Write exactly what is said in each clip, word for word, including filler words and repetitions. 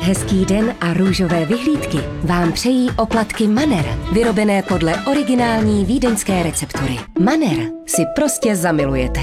Hezký den a růžové vyhlídky vám přejí oplatky Manner, vyrobené podle originální vídeňské receptury. Manner si prostě zamilujete.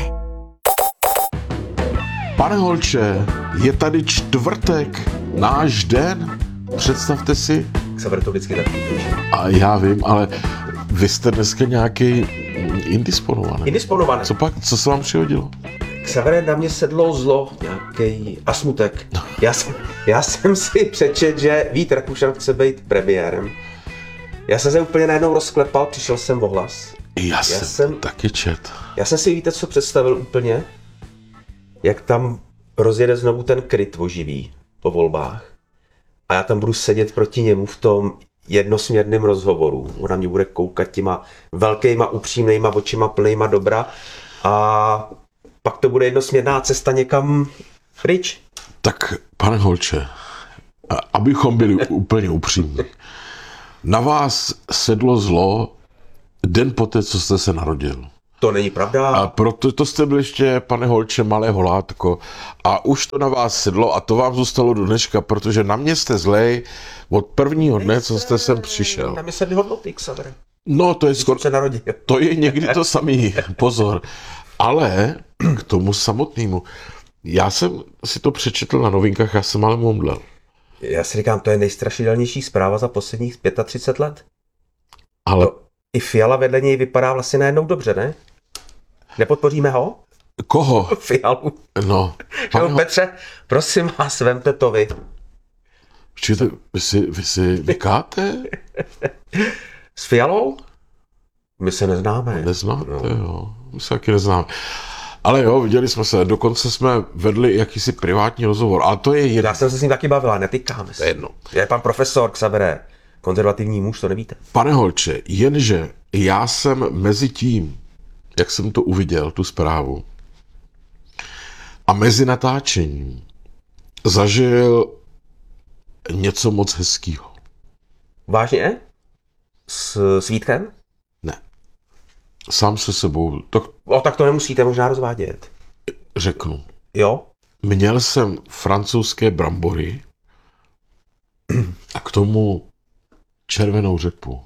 Pane Holče, je tady čtvrtek, náš den, představte si. Xaver to vždycky tak píše. A já vím, ale vy jste dneska nějaký indisponovaný. Indisponovaný. Co pak, co se vám přihodilo? Xavere, na mě sedlo zlo, nějaký a smutek. Já jsem, já jsem si přečet, že Vít Rakušan chce být premiérem. Já jsem se úplně najednou rozklepal, přišel jsem o hlas. Já, já jsem, jsem taky čet. Já jsem si, víte, co představil úplně? Jak tam rozjede znovu ten kryt oživý po volbách. A já tam budu sedět proti němu v tom jednosměrném rozhovoru. Ona mě bude koukat těma velkýma, upřímnýma očima plnýma dobra. A pak to bude jednosměrná cesta někam pryč. Tak, pane Holče, abychom byli úplně upřímní, na vás sedlo zlo den poté, co jste se narodil. To není pravda. A proto to jste byl ještě, pane Holče, malé holátko. A už to na vás sedlo a to vám zůstalo do dneška, protože na mě jste zlej od prvního dne, co jste sem přišel. Na mě sedly hodnoty, Xavere. No, to je skoro... se narodil. To je někdy to samý, pozor. Ale k tomu samotnému. Já jsem si to přečetl na novinkách, já jsem ale momdlel. Já si říkám, to je nejstrašidelnější zpráva za posledních třicet pět let. Ale... To i Fiala vedle něj vypadá vlastně najednou dobře, ne? Nepodpoříme ho? Koho? Fialu. No. Jo, Petře, prosím vás, vemte to vy. Počkejte, vy si, vy si vykáte? S Fialou? My se neznáme. Neznáte, no. Jo. My se taky neznáme. Ale jo, viděli jsme se, dokonce jsme vedli jakýsi privátní rozhovor, ale to je jedno. Já jsem se s ním taky bavila, netýkáme se. To je jedno. Je pan profesor Xavere, konzervativní muž, to nevíte. Pane Holče, jenže já jsem mezi tím, jak jsem to uviděl, tu zprávu, a mezi natáčením zažil něco moc hezkýho. Vážně? S, s Vítkem? Ne. Sám se sebou. To... O, tak to nemusíte možná rozvádět. Řeknu. Jo? Měl jsem francouzské brambory a k tomu červenou řepu.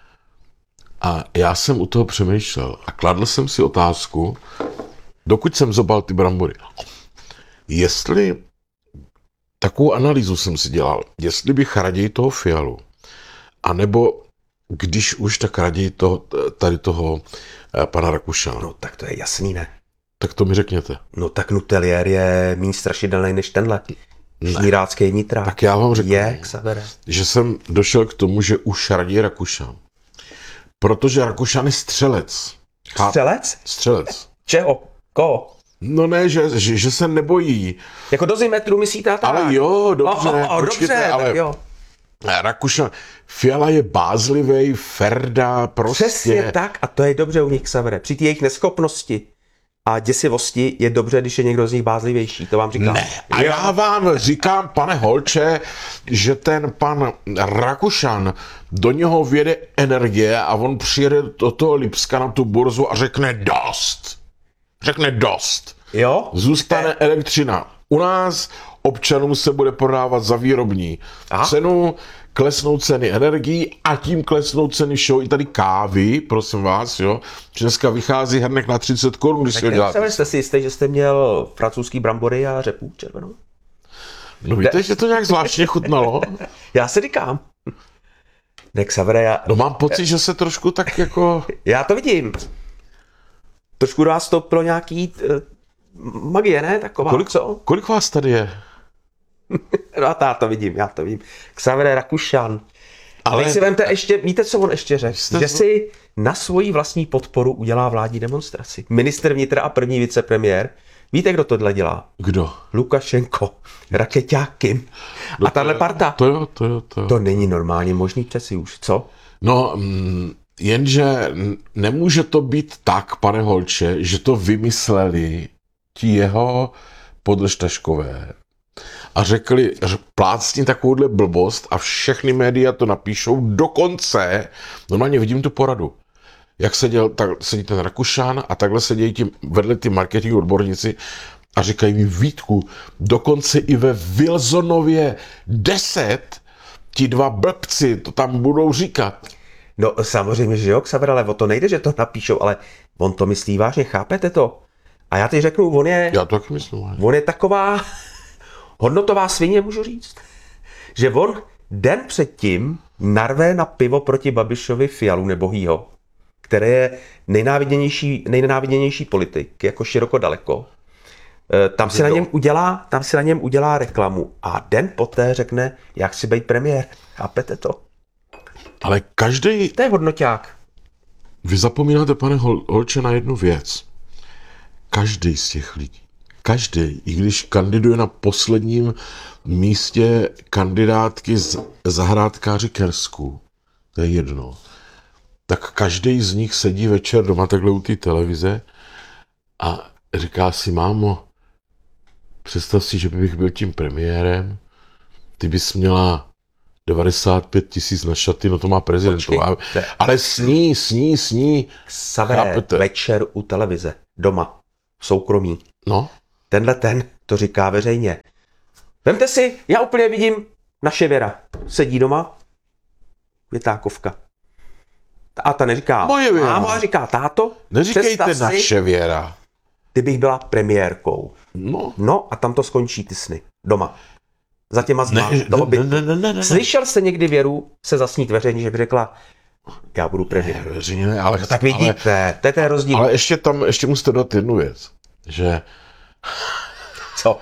A já jsem u toho přemýšlel a kladl jsem si otázku, dokud jsem zobal ty brambory. Jestli, takovou analýzu jsem si dělal, jestli bych raději toho Fialu, anebo když už, tak raději toho, tady toho pana Rakušana. No tak to je jasný, ne? Tak to mi řekněte. No tak Nutelier je méně strašidelný než tenhle. Žnírácký nitrák. Tak já vám řeknu, je, Xavere. Že jsem došel k tomu, že už raději Rakušan. Protože Rakušan je střelec. Střelec? Střelec. Čeho? Koho? No ne, že, že, že se nebojí. Jako dozimetru myslíte tak? Ale jo, dobře. Oh, oh, oh, počkejte, dobře, ale tak jo. Rakušan, Fiala je bázlivej, Ferda, prostě. Přesně tak a to je dobře u nich, Xavere. Při té jejich neschopnosti a děsivosti je dobře, když je někdo z nich bázlivější, to vám říkám. Ne, a já vám říkám, pane Holče, že ten pan Rakušan, do něho vjede energie a on přijede do toho Lipska na tu burzu a řekne dost. Řekne dost. Jo? Zůstane elektřina. U nás občanům se bude prodávat za výrobní Aha. cenu, klesnou ceny energií a tím klesnou ceny všeho i tady kávy, prosím vás, jo. Dneska vychází hrnek na třicet korun, když si ho děláte. Jste si jistý, že jste měl francouzský brambory a řepu červenou? No víte, že to nějak zvláštně chutnalo? Já si říkám. Ne, Xavere, já... No mám pocit, že se trošku tak jako... Já to vidím. Trošku vás to pro nějaký uh, magie, ne? Taková, kolik, co? Kolik vás tady je? No a já to vidím, já to vidím. Xavere Rakušan. Ale vy si vemte ještě, víte, co on ještě řekl? Jste... Že si na svoji vlastní podporu udělá vládní demonstraci. Ministr vnitra a první vicepremiér. Víte, kdo tohle dělá? Kdo? Lukašenko. Rakeťáky. No a tahle parta. To jo, to jo, to jo. To není normálně možný přeci už, co? No, mm, jenže nemůže to být tak, pane Holče, že to vymysleli ti jeho podleštaškové a řekli, plácni takovouhle blbost a všechny média to napíšou dokonce. Normálně vidím tu poradu. Jak seděl, tak sedí ten Rakušan a takhle sedějí tím vedle ty marketing odborníci A říkají mi, Vítku, dokonce i ve Wilsonově deset ti dva blbci to tam budou říkat. No samozřejmě, že jo, Xaver, ale o to nejde, že to napíšou, ale on to myslí vážně, chápete to? A já teď řeknu, on je, Já to taky myslím. Ale. on je taková hodnotová svině, můžu říct, že on den předtím narve na pivo proti Babišovi Fialu nebohýho, který je nejnáviděnější, nejnenáviděnější politik, jako široko daleko. Tam si, na něm udělá, tam si na něm udělá reklamu a den poté řekne, jak si být premiér. Chápete to? Ale každý. To je hodnoťák. Vy zapomínáte, pane Hol, Holče, na jednu věc. Každý z těch lidí, každý, i když kandiduje na posledním místě kandidátky z zahrádkáři Kersku, to je jedno, tak každý z nich sedí večer doma takhle u té televize a říká si, mámo, představ si, že bych byl tím premiérem, ty bys měla devadesát pět tisíc na šaty, no to má prezident, ale sní, sní, sní. Xaver, večer u televize, doma, v soukromí. No. Tenhle ten to říká veřejně. Vemte si, já úplně vidím naše Věra. Sedí doma, Větákovka. A ta neříká, moje Věra. Mámo, a říká, táto, neříkejte si, naše Věra. Ty bych byla premiérkou. No. No a tam to skončí ty sny. Doma. Za těma zma. Ne, ne, ne, ne, ne, ne. Slyšel jste někdy Věru se zasnít veřejně, že by řekla, já budu premiér. Ne, veřejně ne, ale... No, tak vidíte, ale, to je ten rozdíl. Ale ještě tam, ještě musíte dát jednu věc, že... Co?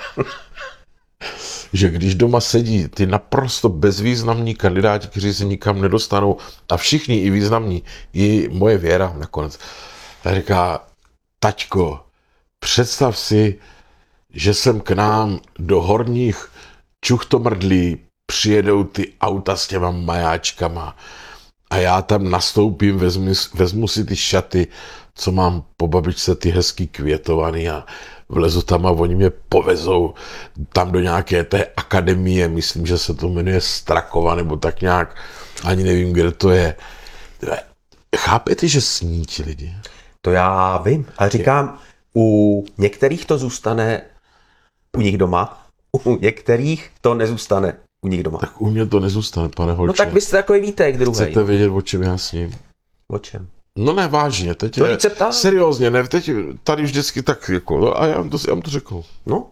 že když doma sedí ty naprosto bezvýznamní kandidáti, kteří se nikam nedostanou, a všichni i významní, i moje Věra nakonec, tak říká, taťko, představ si, že sem k nám do Horních Čuchtomrdlí přijedou ty auta s těma majáčkama a já tam nastoupím, vezmu, vezmu si ty šaty, co mám po babičce, ty hezký květovaný a vlezu tam a oni mě povezou tam do nějaké té akademie, myslím, že se to jmenuje Strakova, nebo tak nějak, ani nevím, kde to je. Chápete, že sní ti lidi? To já vím, ale říkám, u některých to zůstane u nich doma, u některých to nezůstane u nich doma. Tak u mě to nezůstane, pane Holče. No tak vy jste takový víte, jak druhý. Chcete vědět, o čem já sním? O čem? No ne, vážně, teď to je, seriózně, ne, teď tady vždycky tak jako, no a já vám to, já vám to řeknu. No?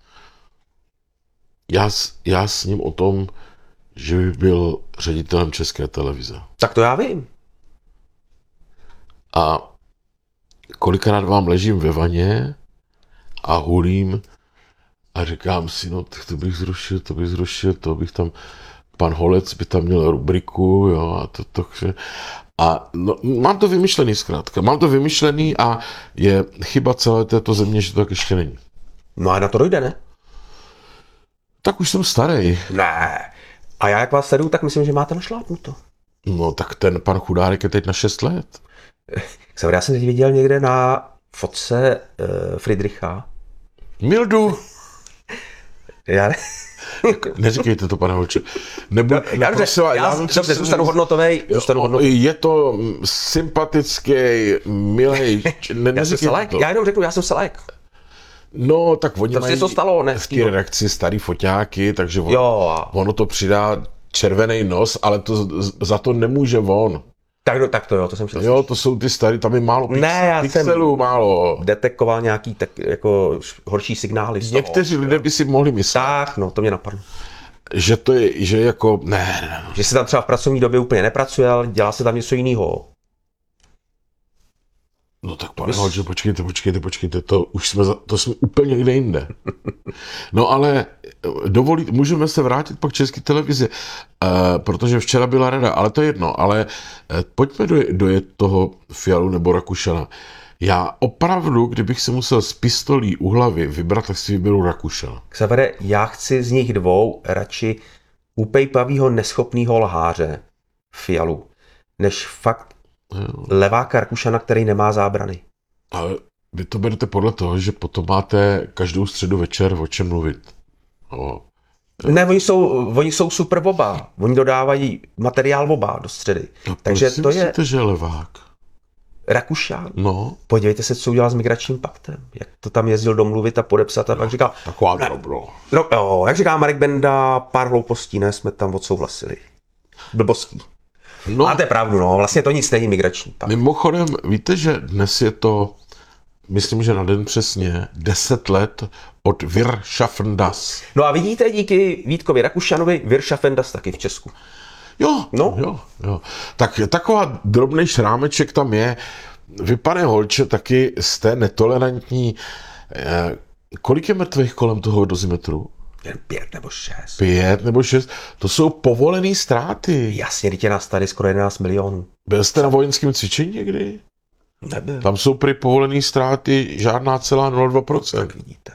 Já, já sním o tom, že bych byl ředitelem České televize. Tak to já vím. A kolikrát vám ležím ve vaně a hulím a říkám si, no to bych zrušil, to bych zrušil, to bych tam, pan Holec by tam měl rubriku, jo, a to, to, a no, mám to vymyšlený zkrátka, mám to vymyšlený a je chyba celé této země, že to tak ještě není. No a na to dojde, ne? Tak už jsem starý. Ne. A já jak vás sleduju, tak myslím, že máte našlápnuto. No tak ten pan Chudárek je teď na šest let. Já jsem teď viděl někde na fotce uh, Friedricha. Mildu. Já ne... Neříkejte to, pane Holče. Nebo, no, já, prosím, já, já, já dobře, zůstanu hodnotovej, zůstanu hodnotovej. Je to sympatický, milej. Ne, já jsem selek, já jenom řeknu, já jsem selek. No, tak oni to mají to stalo, ne? v té redakci starý foťáky, takže on, jo. ono to přidá červený nos, ale to, za to nemůže on. Tak, no, tak to jo, to jsem chtěl Jo, to jsou ty starý, tam je málo pix, ne, já pixelů, jsem málo. detekoval nějaký tak jako horší signály. Někteří toho, lidé jo. by si mohli myslet. Tak, no, to mě napadlo. Že to je, že jako, ne, ne, ne. Že se tam třeba v pracovní době úplně nepracuje, ale dělá se tam něco jiného. No tak pane Holče, počkejte, počkejte, počkejte, to už jsme, to jsme úplně někde jinde. No ale dovolit, můžeme se vrátit pak k České televizi, uh, protože včera byla rada, ale to je jedno, ale uh, pojďme do, do toho Fialu nebo Rakušana. Já opravdu, kdybych se musel z pistolí u hlavy vybrat, tak si vyberu Rakušana. Xavere, já chci z nich dvou radši upejpavýho neschopnýho lháře Fialu, než fakt leváka Rakušana, který nemá zábrany. Ale vy to berete podle toho, že potom máte každou středu večer o čem mluvit. O. Ne, oni jsou, oni jsou super oba. Oni dodávají materiál oba do středy. No, takže si to myslíte, je... že je levák? Rakušan. No. Podívejte se, co udělal s migračním paktem. Jak to tam jezdil domluvit a podepsat a pak říkal... Taková ne, drobno. no, jo, jak říká Marek Benda, pár hloupostí, ne, jsme tam odsouhlasili. Blbostí. No, Máte pravdu, no, vlastně to nic není migrační pakt. mimochodem, víte, že dnes je to, myslím, že na den přesně, deset let od Wir schaffen das. No a vidíte, díky Vítkovi Rakušanovi, Wir schaffen das taky v Česku. Jo, No. jo, jo. Tak taková drobný šrámeček tam je. Vy, pane Holče, taky jste netolerantní. Eh, kolik je mrtvých kolem toho dozimetru? Jen pět nebo šest. Pět nebo šest. To jsou povolené ztráty. Jasně, teď je nás tady skoro jedenáct milionů. Byl jste na vojenském cvičení někdy? Nebyl. Tam jsou prý povolené ztráty žádná celá nula celá dva procenta. Tak vidíte.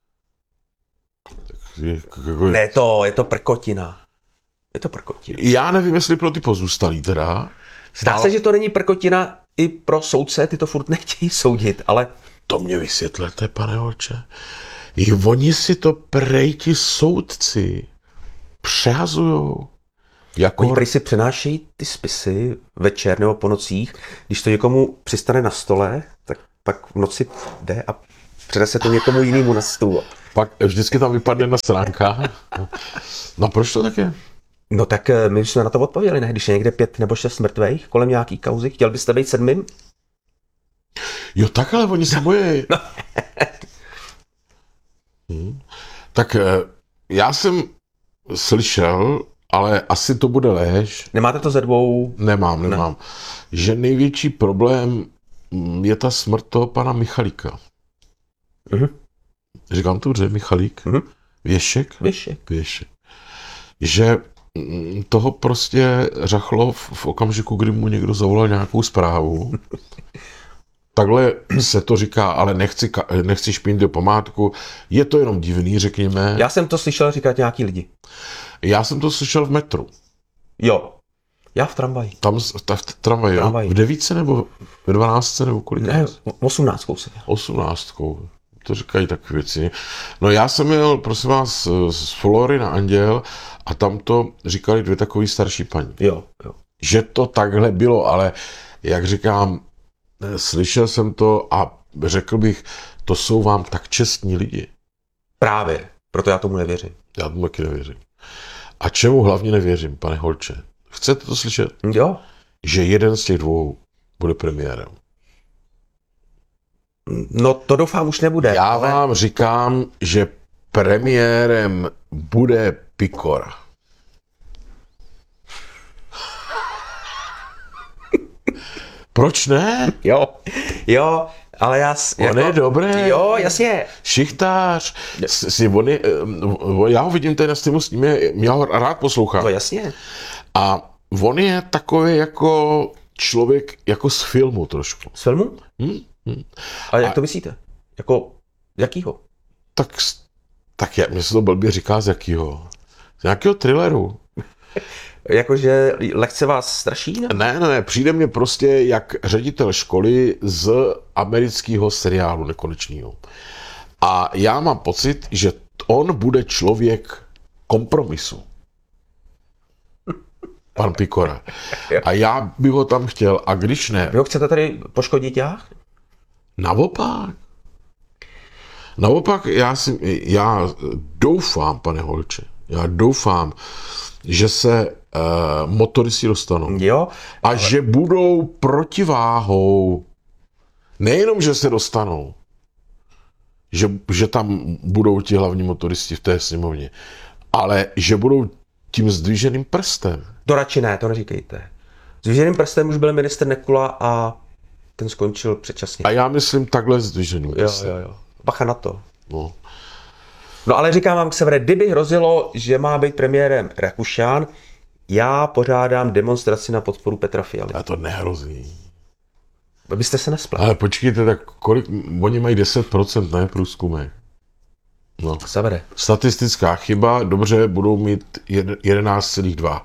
Jako- Ne, to, je to prkotina. Je to prkotina. Já nevím, jestli pro ty pozůstalí teda. Zdá ale se, že to není prkotina i pro soudce, ty to furt nechtějí soudit, ale to mě vysvětlete, pane Holče. I oni si to prej ti soudci přehazujou. Jako... oni prý si přenášejí ty spisy večer nebo po nocích, když to někomu přistane na stole, tak pak v noci jde a přenese to někomu jinému na stůl. Pak vždycky tam vypadne na stránkách. No proč to tak je? No tak my už jsme na to odpověděli, ne? Když je někde pět nebo šest mrtvých kolem nějaký kauzy, chtěl byste být sedmým? Jo, tak ale oni se bojí. Hmm. Tak já jsem slyšel, ale asi to bude lež. Nemáte to ze dvou? Nemám, nemám. Ne. Že největší problém je ta smrt toho pana Michalíka. Mhm. Říkám to dobře, Michalík? Mhm. Věšek? Věšek. Věšek. Že toho prostě řachlo v, v okamžiku, kdy mu někdo zavolal nějakou zprávu. Takhle se to říká, ale nechci, nechci špinit do památku. Je to jenom divný, řekněme. Já jsem to slyšel říkat nějaký lidi. Já jsem to slyšel v metru. Jo. Já v tramvaji. Tam ta, v tramvaji, jo? Tramvaji. V devíce nebo v dvanáctce nebo kolik? Ne, osmnáctkou jsem měl. Osmnáctkou. To říkají takové věci. No já jsem jel, prosím vás, z Flory na Anděl a tam to říkali dvě takové starší paní. Jo, jo. Že to takhle bylo, ale jak říkám, slyšel jsem to a řekl bych, to jsou vám tak čestní lidi. Právě. Proto já tomu nevěřím. Já tomu taky nevěřím. A čemu hlavně nevěřím, pane Holče? Chcete to slyšet? Jo. Že jeden z těch dvou bude premiérem. No to doufám už nebude. Já ale... vám říkám, že premiérem bude Pikora. Proč ne? Jo, jo, ale já... On jako, je dobrý. Jo, jasně. Šichtář. Si, on je, já ho vidím tady na streamu s ním, já ho rád poslouchám. No jasně. A on je takový jako člověk jako z filmu trošku. Z filmu? Hmm? Hmm. Ale jak A, to myslíte? Jako, jakýho? tak, tak já, mě se to blbě říká z jakýho. Z nějakého thrilleru. Jakože lehce vás straší? Ne? Ne, ne, ne, přijde mě prostě jak ředitel školy z amerického seriálu Nekonečného. A já mám pocit, že on bude člověk kompromisu. Pan Pikora. A já bych ho tam chtěl, a když ne... Vy ho chcete tady poškodit já? Naopak. Naopak, já, si, já doufám, pane Holče, já doufám, že se uh, motoristi dostanou. Jo. A ale... že budou protiváhou. Nejenom, že se dostanou, že, že tam budou ti hlavní motoristi v té sněmovně, ale že budou tím zdviženým prstem. To radši ne, to neříkejte. Zdviženým prstem už byl ministr Nekula a ten skončil předčasně. A já myslím takhle zdviženým prstem. Jo, jo, jo. Bacha na to. No. No ale říkám vám, Ksavere, kdyby hrozilo, že má být premiérem Rakušan, já pořádám demonstraci na podporu Petra Fialy. A to nehrozí. Vy byste se nespletl. Ale počkejte, tak kolik, oni mají deset procent, ne, průzkumek. No. Ksavere. Statistická chyba, dobře, budou mít jedenáct celá dva.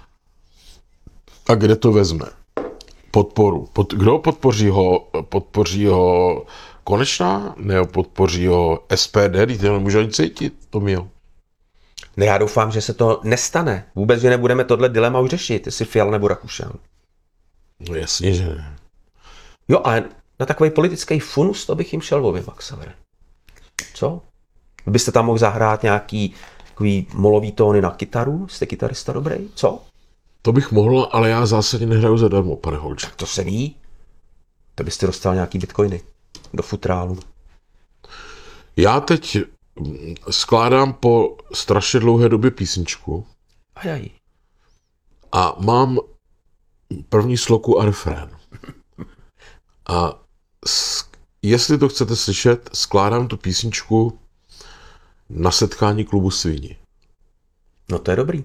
A kde to vezme? Podporu. Pod, kdo podpoří ho? Podpoří ho Konečná? Nebo podpoří ho S P D? Když to nemůže ani cítit, to měl. Ne, já doufám, že se to nestane. Vůbec, že nebudeme tohle dilema už řešit, jestli Fiala nebo Rakušan. No jasně, že ne. Jo, ale na takový politický funus to bych jim šel oběma, Xavere. Co? Vy byste tam mohl zahrát nějaký takový molový tóny na kytaru? Jste kytarista dobrý? Co? To bych mohl, ale já zásadně nehraju zadarmo, pane Holče. To se ví. To byste dostal nějaký bitcoiny do futrálu. Já teď skládám po strašně dlouhé době písničku Ajaj. a mám první sloku a refrén. A s, jestli to chcete slyšet, skládám tu písničku na setkání klubu Svíni. No to je dobrý.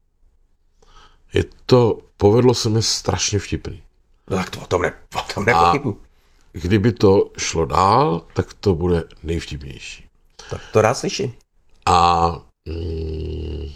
Je to, povedlo se mi strašně vtipný. No tak to o tom, ne, o tom nepochybu. Kdyby to šlo dál, tak to bude nejvtipnější. Tak to rád slyším. A mm,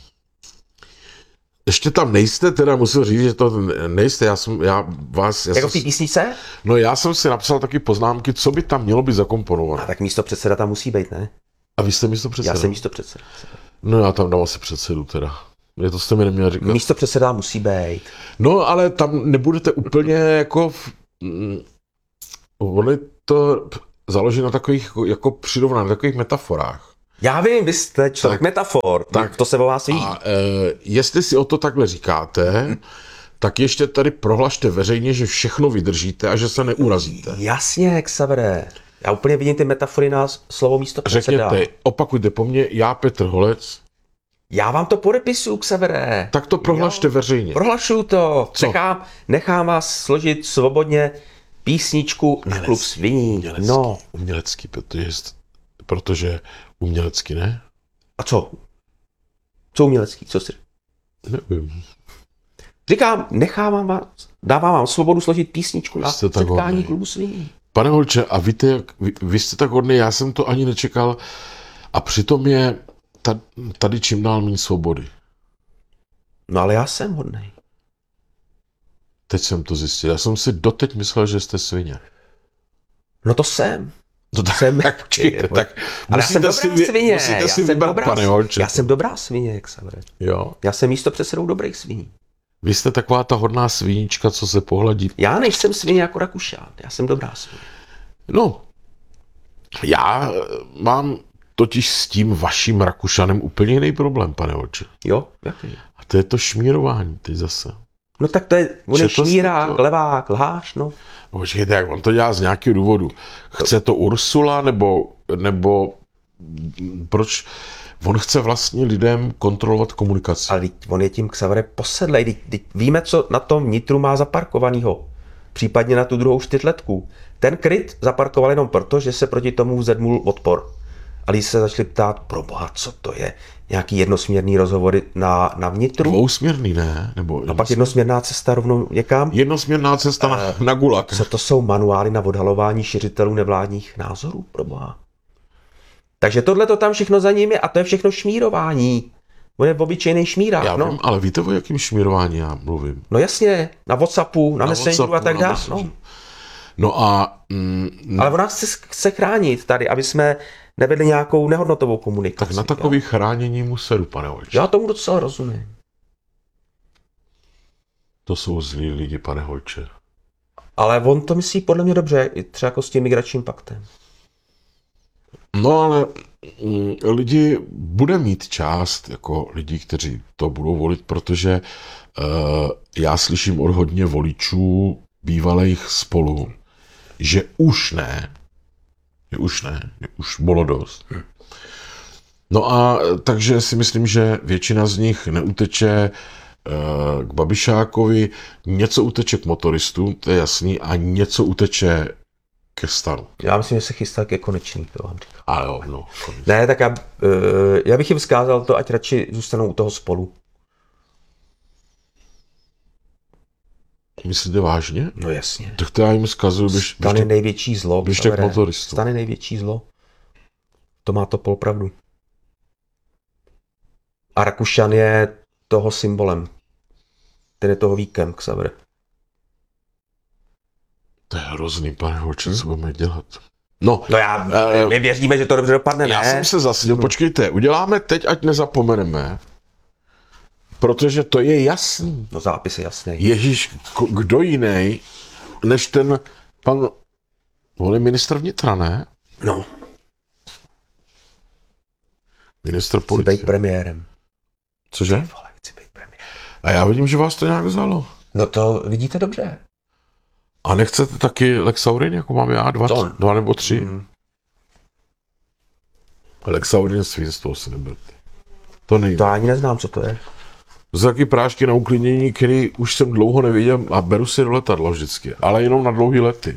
ještě tam nejste, teda musím říct, že to nejste, já jsem, já vás... Já Jako v jsem, té písničce? no já jsem si napsal taky poznámky, co by tam mělo být zakomponované. A tak místo předseda tam musí být, ne? A vy jste místo předseda? Já jsem místo předseda. No já tam dám asi předsedu teda. Je to jste mi neměl říkat. Místo předseda musí být. No ale tam nebudete úplně jako... V, mm, on je to založí na takových jako, jako přirovnání, na takových metaforách. Já vím, vy jste člověk Tak- metafor. tak- to se o vás ví. A e, jestli si o to takhle říkáte, tak ještě tady prohlašte veřejně, že všechno vydržíte a že se neurazíte. Jasně, Xavere. Já úplně vidím ty metafory na slovo místo předseda. Řekněte, opakujte po mně, já Petr Holec, Já vám to podepisuju, Xavere. tak to prohlašte Jo. veřejně. Prohlašuju to. Co? Nechám, nechám vás složit svobodně písničku na klub sviní. Umělecký, No. umělecký, protože, protože umělecky ne? A co? Co umělecký? Co si... Nevím. Říkám, nechávám vás, dávám vám svobodu složit písničku na Jste tak setkání hodný. klubu sviní. Pane Holče, a víte, jak, vy, vy jste tak hodný, já jsem to ani nečekal a přitom je ta- tady čím dál méně svobody. No ale já jsem hodnej. Teď jsem to zjistil. Já jsem si doteď myslel, že jste svině. No to jsem. No tak, Jsem- tak počkejte, tak Ale já jsem musíte dobrá si, vy- svině. musíte já si jsem vybrat, dobrá, pane Holče. Já jsem dobrá svině, jak se vede. Jo. Já jsem místo předsedou dobrých sviní. Vy jste taková ta hodná svínička, co se pohladí. Já nejsem svině jako Rakušan. Já jsem dobrá svině. No, já eh, mám totiž s tím vaším Rakušanem úplně jiný problém, pane Holče. Jo? Jaký? A to je to šmírování teď zase. No tak to je, on je Četl jste šmírák, to? levák, lhář, no. No, počkejte, jak on to dělá z nějakého důvodu. Chce to Ursula, nebo, nebo proč? On chce vlastně lidem kontrolovat komunikaci. Ale teď on je tím Xavere posedlej. Teď, teď víme, co na tom nitru má zaparkovanýho. Případně na tu druhou čtyřletku. Ten kryt zaparkoval jenom proto, že se proti tomu vzedmul odpor. A lidi se začali ptát, proboha, co to je? Nějaký jednosměrný rozhovory na, na vnitru? Dvousměrný, ne? Nebo A pak jednosměrná cesta rovnou někam? jednosměrná cesta na, na gulag. Co to jsou manuály na odhalování šiřitelů nevládních názorů, proboha? Takže tohle to tam všechno za ním je a to je všechno šmírování. On je obyčejný šmírák, Já no. vím, ale víte, o jakém šmírování já mluvím? No jasně, na Whatsappu, na, Na Messengeru a WhatsAppu, tak na dále. Messengeru. No. No a mm, Ale ona chce, chce chránit tady, aby jsme nevedli nějakou nehodnotovou komunikaci. tak na takový chránění mu sedu, pane Holče. Já tomu docela rozumím. To jsou zlí lidi, pane Holče. Ale on to myslí podle mě dobře, i třeba jako s tím migračním paktem. No ale mm, lidi bude mít část jako lidí, kteří to budou volit, protože uh, já slyším od hodně voličů bývalých Spolu, že už ne, že už ne, že už bylo dost. No a takže si myslím, že většina z nich neuteče uh, k Babišákovi, něco uteče k motoristům, to je jasný, a něco uteče ke stanu. Já myslím, že se chystá ke konečný, to vám říkám. A jo, no. Ne, tak já, uh, já bych jim vzkázal to, ať radši zůstanou u toho Spolu. Myslíte vážně? No jasně. Tak to já jim zkazuju, běž, Stan je běžte, největší zlo. běžte k Xavere. motoristům. Stan je největší zlo. To má to pol pravdu. A Rakušan je toho symbolem. Ten je toho víkem, Xavere. To je hrozný, pane Holče, co budeme dělat? No, No já, Eh, my věříme, že to dobře dopadne, ne? já jsem se zasil, počkejte, uděláme teď, ať nezapomeneme, protože to je jasný. No zápis je jasný. Ježíš, k- kdo jiný, než ten Pan, on je ministr vnitra, ne? No, Ministr chci policie. být premiérem. Cože? Vole, chci být premiérem. A já vidím, že vás to nějak vzalo. No to vidíte dobře. A nechcete taky Lex Saurin, jako mám já, dva, To- tři, dva nebo tři? Mm. Lex Saurin svinstvo asi nebyl. To není. To ani neznám, co to je. To jsou taky prášky na uklidnění, který už jsem dlouho neviděl a beru si do letadla vždycky, ale jenom na dlouhý lety.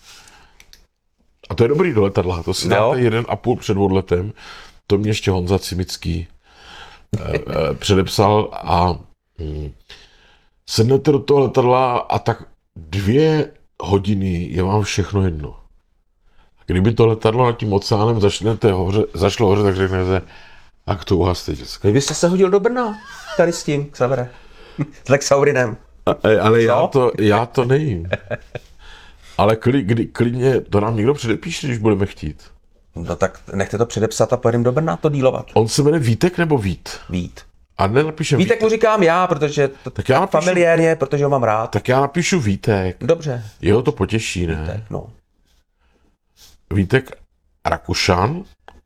A to je dobrý do letadla, to si No. dáte jeden a půl před odletem, to mě ještě Honza Cimický eh, eh, předepsal a hm, sednete do toho letadla a tak dvě hodiny je vám všechno jedno. Kdyby to letadlo nad tím oceánem začnete hoře, zašlo hoře, tak řeknete, tak to uhaste děcka. Vy byste se hodil do Brna, tady s tím, Xavere. S Lex Saurinem. A- Ale já Co? to, já to nejím. Ale kli, kdy, klidně to nám někdo předepíše, když budeme chtít. No tak nechte to předepsat a pojedeme do Brna to dílovat. On se jmenuje Vítek nebo Vít? Vít. A nenapíšem Vítek mu říkám já, protože to Tak já napíšu, familiárně, protože ho mám rád. tak já napíšu Vítek. Dobře. Jeho to potěší, ne? Tak, no. Vítek Rakušan.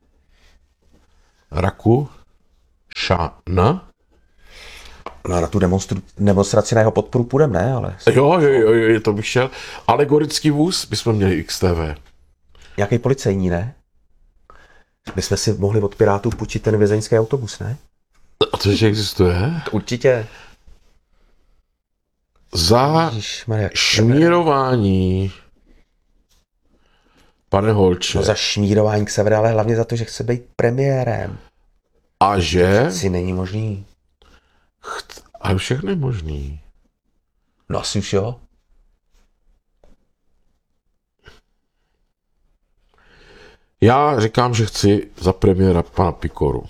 Rakušan. No a na tu demonstru- demonstraci na jeho podporu půjdeme, ne? Ale Jo, jo, jo, jo, to bych šel. Alegorický vůz bychom měli X T V. nějaký policejní, ne? My jsme si mohli od Pirátů půjčit ten vězeňský autobus, ne? A to ještě existuje? Určitě. Za Ježišmarja. šmírování. Pane Holče. No za šmírování Xavera, ale hlavně za to, že chce být premiérem. A že? Si není možný. Ale všechno je možný. No asi už jo. Já říkám, že chci za premiéra pana Pikoru.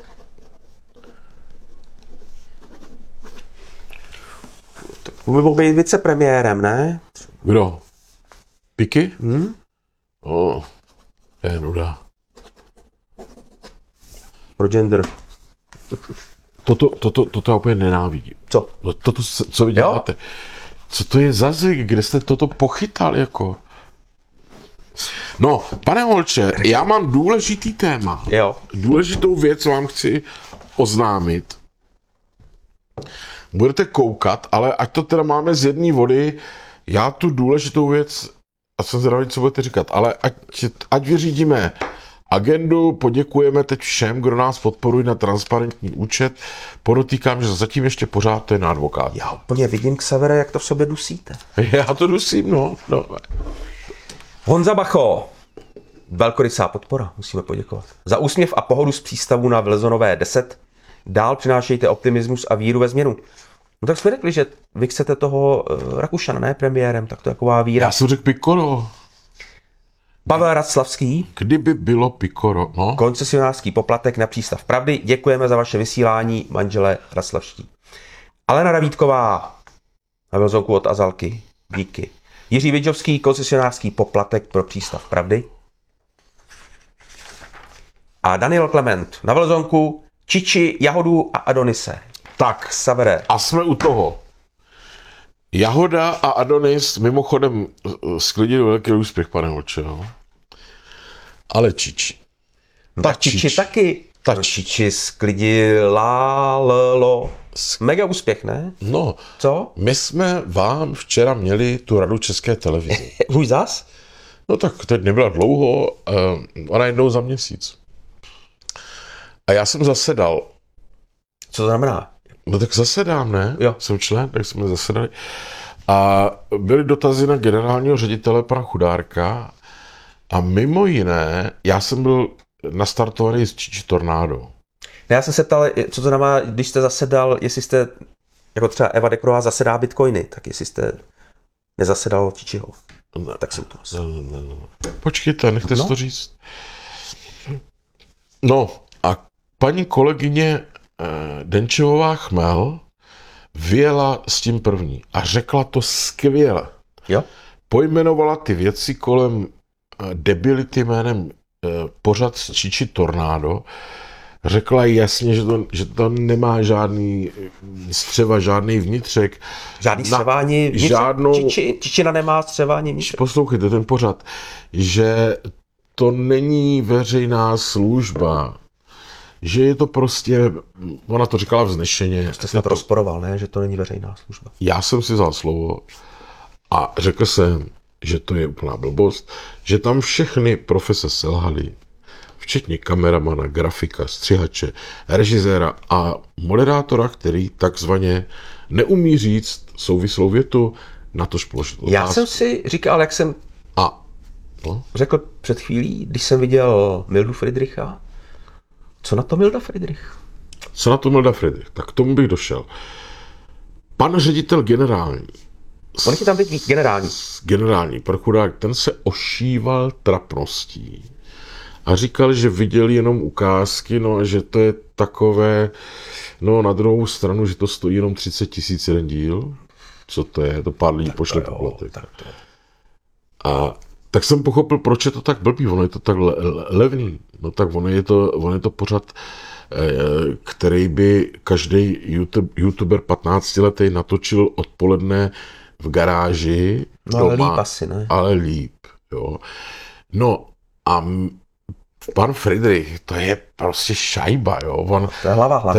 On by mohl být vicepremiérem, ne? Kdo? Piky? Hm? O, to je nuda. Pro gender. Toto, toto, toto já úplně nenávidím. Co? No, toto, co vy děláte? Co to je za zvyk? Kde jste toto pochytal, jako? No, pane Holče, já mám důležitý téma. Jo. Důležitou věc vám chci oznámit. Budete koukat, ale ať to teda máme z jedné vody, já tu důležitou věc, a jsem zvědavý, co budete říkat, ale ať, ať vyřídíme agendu, poděkujeme teď všem, kdo nás podporují na transparentní účet. Podotýkám, že zatím ještě pořád to je na advokát. Já úplně vidím, Xavere, jak to v sobě dusíte. Já to dusím, no. no. Honza Bacho. Velkorysá podpora, musíme poděkovat. Za úsměv a pohodu z přístavu na Vilezonové deset. Dál přinášejte optimismus a víru ve změnu. No tak jsme řekli, že vy chcete toho uh, Rakušana, ne premiérem, tak to je taková víra. Já jsem řekl Pikoro. Pavel Raclavský, Kdyby bylo Pikoro, no. koncesionářský poplatek na přístav Pravdy. Děkujeme za vaše vysílání, manželé Raclavští. Alena Davítková, na Vilzonku od Azalky, díky. Jiří Vidžovský, koncesionářský poplatek pro přístav Pravdy. A Daniel Klement, na Vilzonku, Čiči, Jahodu a Adonise. Tak, Xavere. a jsme u toho. Jahoda a Adonis mimochodem sklidili velký úspěch, pane Holče, no. Ale Čiči. No tak Čiči Čiči. taky. Ta Ta Čiči sklidila llo. Mega úspěch, ne? No, Co? my jsme vám včera měli tu radu České televize. Už zas? No tak teď nebyla dlouho, uh, ona jednou za měsíc. A já jsem zasedal. Co to znamená? No tak zasedám, ne? Jo. Jsem člen, tak jsme zasedali. A byly dotazy na generálního ředitele pana Chudárka a mimo jiné, já jsem byl nastartovaný z Čiči Tornádo. Ne, já jsem se ptal, co to znamená, když jste zasedal, jestli jste, jako třeba Eva Dekrová zasedá bitcoiny, tak jestli jste nezasedal Čičiho. Tak jsem to No, no, no. Počkejte, nechte No. no. to říct. No a paní kolegyně eh, Denčevová Chmel vyjela s tím první a řekla to skvěle. Jo? Pojmenovala ty věci kolem eh, debility jménem eh, pořad z Čiči Tornádo. řekla jasně, že to, že to nemá žádný střeva, žádný vnitřek. Žádný střevání vnitřek? Žádnou... Čiči, čičina nemá střevání vnitřek? Poslouchejte ten pořad, že to není veřejná služba, že je to prostě, ona to říkala vznešeně. Jste snad rozporoval, ne? Že to není veřejná služba. Já jsem si vzal slovo a řekl jsem, že to je úplná blbost, že tam všechny profese selhaly, včetně kameramana, grafika, střihače, režiséra a moderátora, který takzvaně neumí říct souvislou větu, natož položit otázku. Já jsem si říkal, jak jsem A no? řekl před chvílí, když jsem viděl Mildu Friedricha, co na to Milda Friedrich? Co na to Milda Friedrich? Tak k tomu bych došel. Pan ředitel generální, On je tam teď generální. generální prokurák, ten se ošíval trapností a říkal, že viděl jenom ukázky, no a že to je takové, no na druhou stranu, že to stojí jenom třicet tisíc jeden díl. Co to je? To pár lidí pošle poplatek. Tak to je. A tak jsem pochopil, proč je to tak blbý, ono je to tak le- le- levný. No tak ono je to, ono je to pořad, eh, který by každý YouTube, YouTuber patnáctiletý natočil odpoledne v garáži. No ale líp asi, ne? Ale líp, jo. No a m- pan Friedrich, to je prostě šajba, jo. On, To je hlava hlavy.